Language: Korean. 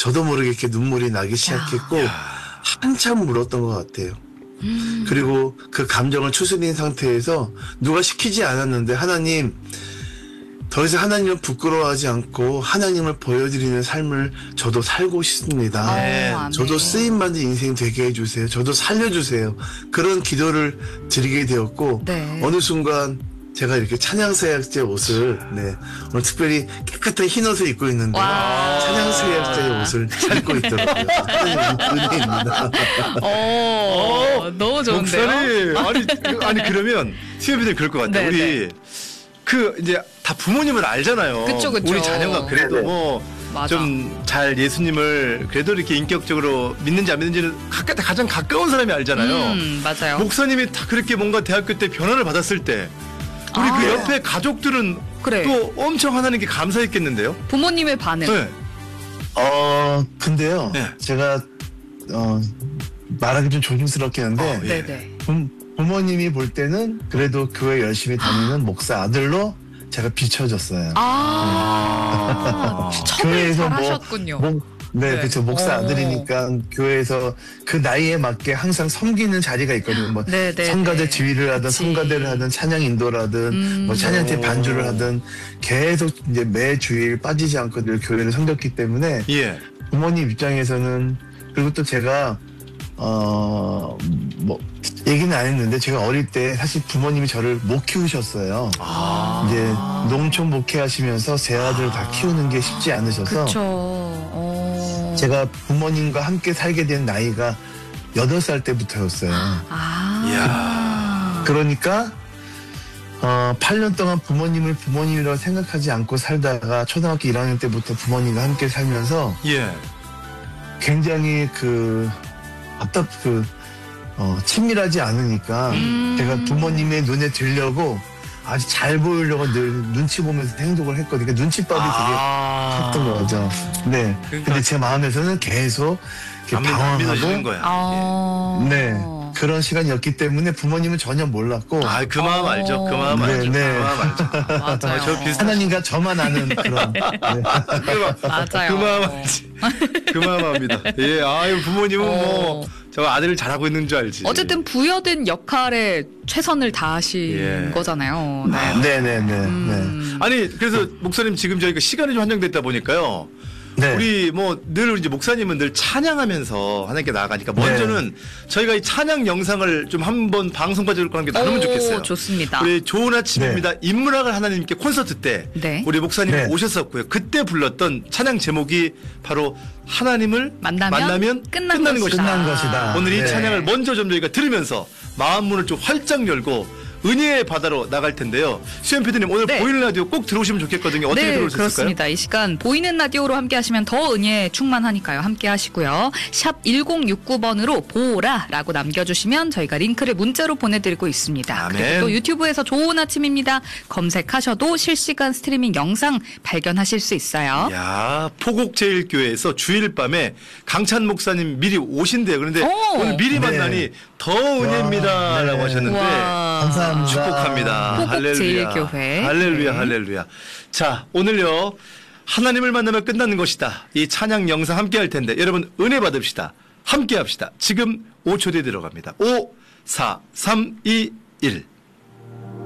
저도 모르게 이렇게 눈물이 나기 시작했고 한참 울었던 것 같아요. 그리고 그 감정을 추스린 상태에서 누가 시키지 않았는데 하나님, 더 이상 하나님을 부끄러워하지 않고 하나님을 보여드리는 삶을 저도 살고 싶습니다. 네. 저도 쓰임받는 인생 되게 해주세요. 저도 살려주세요. 그런 기도를 드리게 되었고 네. 어느 순간 제가 이렇게 찬양사역제 옷을 오늘 특별히 깨끗한 흰 옷을 입고 있는데 찬양사역제 옷을 입고 있더라고요. 은혜입니다. 너무 좋은데요? 아니 그러면 수협이들 그럴 것 같아요. 우리 이제 다 부모님을 알잖아요. 그쵸. 우리 자녀가 그래도 좀 잘 예수님을 그래도 이렇게 인격적으로 믿는지 안 믿는지는 가장 가까운 사람이 알잖아요. 맞아요. 목사님이 다 그렇게 뭔가 대학교 때 변화를 받았을 때 우리 그 옆에 가족들은 또 엄청 하나님께 감사했겠는데요? 부모님의 반응. 네. 근데요. 제가 말하기 좀 조심스럽긴 한데 부모님이 볼 때는 그래도 교회 열심히 다니는 목사 아들로 제가 비춰졌어요. 첩을 잘하셨군요. 그렇죠. 목사 아들이니까 교회에서 그 나이에 맞게 항상 섬기는 자리가 있거든요. 성가대 지휘를 하든 성가대를 하든 찬양 인도를 하든 찬양팀 반주를 하든 계속 이제 매 주일 빠지지 않고 늘 교회를 섬겼기 때문에 부모님 입장에서는 그리고 또 제가 얘기는 안 했는데 제가 어릴 때 사실 부모님이 저를 못 키우셨어요. 이제 농촌 목회하시면서 세 아들 다 키우는 게 쉽지 않으셔서 제가 부모님과 함께 살게 된 나이가 8살 때부터였어요. 그러니까 8년 동안 부모님을 부모님이라고 생각하지 않고 살다가 초등학교 1학년 때부터 부모님과 함께 살면서 굉장히 친밀하지 않으니까 제가 부모님의 눈에 들려고 아주 잘 보이려고 늘 눈치 보면서 행동을 했거든요. 그러니까 눈치밥이 되게 컸던 거죠. 근데 제 마음에서는 계속 방황하고 그런 시간이었기 때문에 부모님은 전혀 몰랐고 그 마음 알죠. 그 마음 알죠. 맞아요. 하나님과 저만 아는 그런 맞아요. 그 마음 알지. 그 마음 압니다. 부모님은 저 아들을 잘하고 있는 줄 알지. 어쨌든 부여된 역할에 최선을 다하신 거잖아요. 아니 그래서 목사님 지금 저희가 시간이 좀 한정됐다 보니까요. 우리 늘 이제 목사님은 늘 찬양하면서 하나님께 나아가니까 먼저는 저희가 이 찬양 영상을 좀 한번 방송 가지고 함께 나누면 좋겠어요. 좋습니다. 우리 좋은 아침입니다. 인문학을 하나님께 콘서트 때 우리 목사님 오셨었고요. 그때 불렀던 찬양 제목이 바로 하나님을 만나면 끝나는 것이다. 오늘 이 찬양을 먼저 좀 저희가 들으면서 마음 문을 좀 활짝 열고 은혜의 바다로 나갈 텐데요. 수현 PD님 오늘 보이는 라디오 꼭 들어오시면 좋겠거든요. 어떻게 들어올 수 있을까요? 그렇습니다. 이 시간 보이는 라디오로 함께 하시면 더 은혜에 충만하니까요. 함께 하시고요. 샵 1069번으로 보라라고 남겨주시면 저희가 링크를 문자로 보내드리고 있습니다. 그리고 또 유튜브에서 좋은 아침입니다. 검색하셔도 실시간 스트리밍 영상 발견하실 수 있어요. 포곡제일교회에서 주일 밤에 강찬 목사님 미리 오신대요. 그런데 오늘 미리 만나니 더 은혜입니다 라고 하셨는데 감사합니다. 축복합니다. 포곡제일교회. 할렐루야. 자, 오늘요 하나님을 만나면 끝나는 것이다. 이 찬양 영상 함께 할 텐데 여러분 은혜 받읍시다. 함께 합시다. 지금 5초 뒤에 들어갑니다. 5, 4, 3, 2, 1